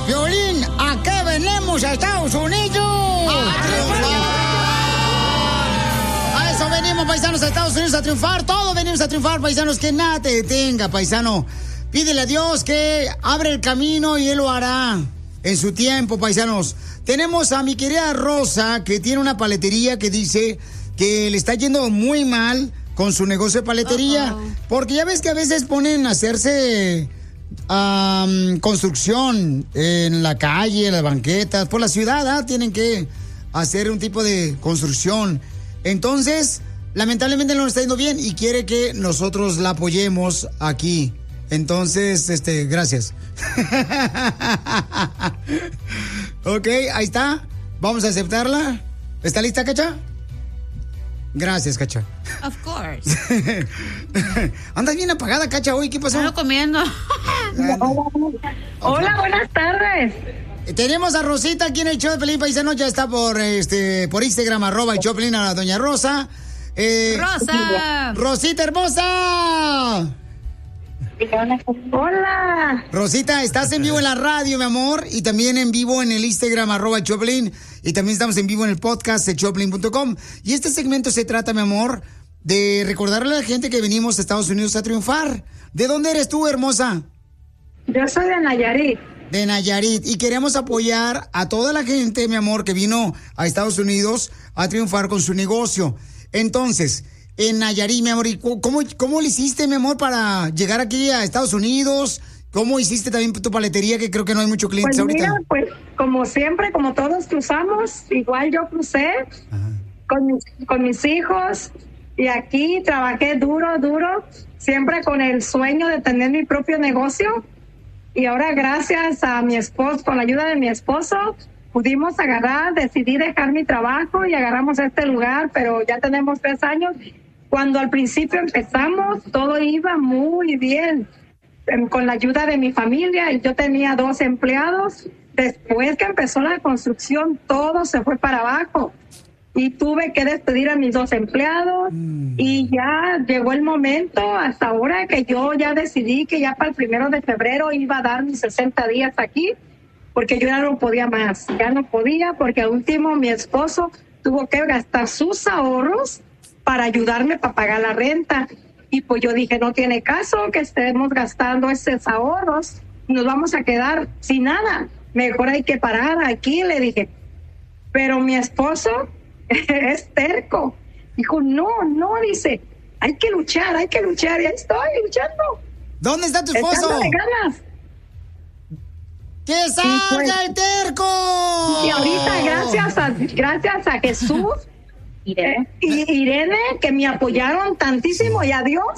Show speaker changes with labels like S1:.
S1: Piolín, ¿a qué venimos a Estados Unidos? A eso venimos, paisanos, a Estados Unidos a triunfar. Todos venimos a triunfar, paisanos, que nada te detenga, paisano. Pídele a Dios que abre el camino y Él lo hará en su tiempo, paisanos. Tenemos a mi querida Rosa, que tiene una paletería que dice que le está yendo muy mal con su negocio de paletería. Porque ya ves que a veces ponen a hacerse construcción en la calle, en las banquetas, por la ciudad, tienen que hacer un tipo de construcción. Entonces, lamentablemente no le está yendo bien y quiere que nosotros la apoyemos aquí. Entonces, gracias. Ok, ahí está. Vamos a aceptarla. ¿Está lista, Cacha? Gracias, Cacha.
S2: Of course.
S1: Andas bien apagada, Cacha, hoy. ¿Qué pasó?
S2: Estoy comiendo.
S3: Hola, buenas tardes.
S1: Tenemos a Rosita aquí en el show de Pelín Paisano. Ya está por Instagram, @el_Choplin, a la doña Rosa.
S2: Rosa.
S1: Rosita hermosa.
S3: Hola.
S1: Rosita, estás en vivo en la radio, mi amor, y también en vivo en el Instagram, @Choplin, y también estamos en vivo en el podcast de Choplin.com. Y este segmento se trata, mi amor, de recordarle a la gente que venimos a Estados Unidos a triunfar. ¿De dónde eres tú, hermosa?
S3: Yo soy de Nayarit.
S1: De Nayarit, y queremos apoyar a toda la gente, mi amor, que vino a Estados Unidos a triunfar con su negocio. Entonces, en Nayarit, mi amor, ¿y cómo le hiciste, mi amor, para llegar aquí a Estados Unidos? ¿Cómo hiciste también tu paletería, que creo que no hay muchos clientes
S3: pues
S1: ahorita?
S3: Mira, pues como siempre, como todos cruzamos, igual yo crucé con mis hijos, y aquí trabajé duro, siempre con el sueño de tener mi propio negocio. Y ahora, gracias a mi esposo, con la ayuda de mi esposo, pudimos decidí dejar mi trabajo y agarramos este lugar, pero ya tenemos 3 años. Cuando al principio empezamos, todo iba muy bien, con la ayuda de mi familia, y yo tenía 2 empleados. Después que empezó la construcción, todo se fue para abajo. Y tuve que despedir a mis 2 empleados, y ya llegó el momento, hasta ahora, que yo ya decidí que ya para el 1 de febrero iba a dar mis 60 días aquí, porque yo ya no podía más. Ya no podía, porque al último mi esposo tuvo que gastar sus ahorros para ayudarme para pagar la renta. Y pues yo dije, no tiene caso que estemos gastando esos ahorros, nos vamos a quedar sin nada. Mejor hay que parar aquí, le dije. Pero mi esposo es terco. Dijo, no, dice, hay que luchar. Y ahí estoy luchando.
S1: ¿Dónde está tu esposo?
S3: Echándole ganas.
S1: ¡Que salga el terco!
S3: Y ahorita, gracias a Jesús y Irene, que me apoyaron tantísimo, y a Dios,